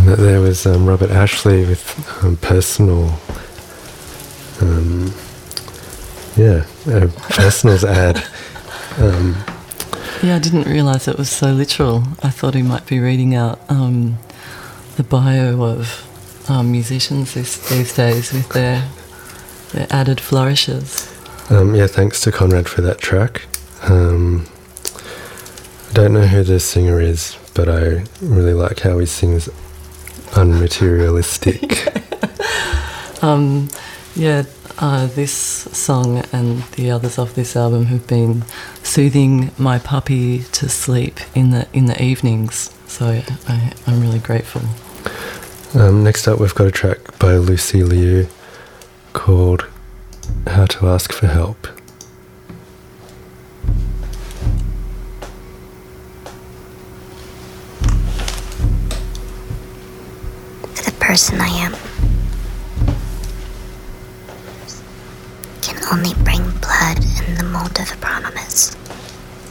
that there was Robert Ashley with Personal. A Personal's ad. I didn't realise it was so literal. I thought he might be reading out the bio of musicians these days with their added flourishes. Thanks to Conrad for that track. I don't know who the singer is, but I really like how he sings unmaterialistic. This song and the others off this album have been soothing my puppy to sleep in the evenings, so I'm really grateful. Next up, we've got a track by Lucy Liu called How to Ask for Help. The person I am can only bring blood in the mold of a promise.